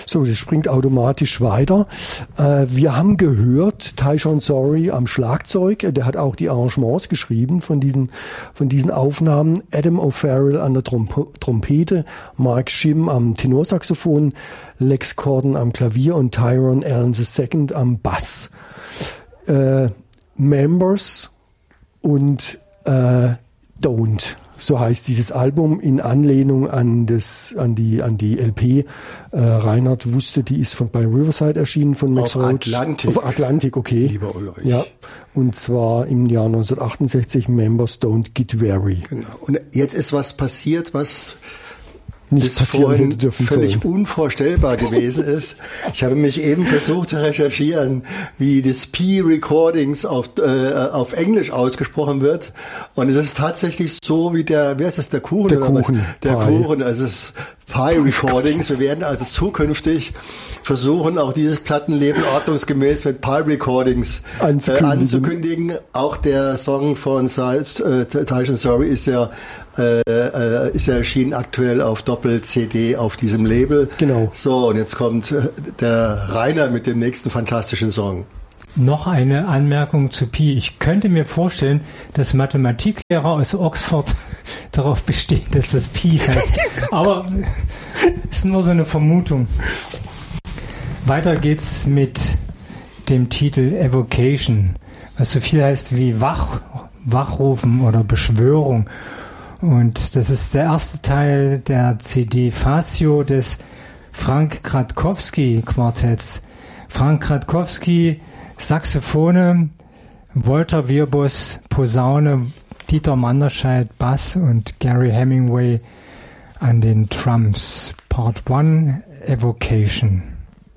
So, das springt automatisch weiter. Wir haben gehört, Tyshawn Sorey am Schlagzeug, der hat auch die Arrangements geschrieben von diesen Aufnahmen. Adam O'Farrell an der Trompete, Mark Shim am Tenorsaxophon, Lex Corden am Klavier und Tyrone Allen II am Bass. Members und Don't. So heißt dieses Album in Anlehnung an die LP. Reinhard wusste, die ist bei Riverside erschienen von Max Roach. Auf Atlantic, okay. Lieber Ulrich. Ja. Und zwar im Jahr 1968, Members Don't Get Weary. Genau. Und jetzt ist was passiert, was nicht vorhin völlig unvorstellbar gewesen ist. Ich habe mich eben versucht zu recherchieren, wie das P-Recordings auf Englisch ausgesprochen wird. Und es ist tatsächlich so wie der Kuchen? Der Kuchen. Der Kuchen, also es Pi-Recordings. Wir werden also zukünftig versuchen, auch dieses Plattenleben ordnungsgemäß mit Pi-Recordings anzukündigen. Auch der Song von Tyshawn Sorey ist ja erschienen aktuell auf Doppel-CD auf diesem Label. Genau. So, und jetzt kommt der Rainer mit dem nächsten fantastischen Song. Noch eine Anmerkung zu Pi. Ich könnte mir vorstellen, dass Mathematiklehrer aus Oxford darauf bestehen, dass das Pi heißt. Aber ist nur so eine Vermutung. Weiter geht's mit dem Titel Evocation, was so viel heißt wie Wachrufen oder Beschwörung. Und das ist der erste Teil der CD Fascio des Frank Gradkowski Quartetts. Frank Gradkowski Saxophone, Walter Wirbus Posaune, Dieter Manderscheid Bass und Gary Hemingway an den Drums. Part 1 Evocation.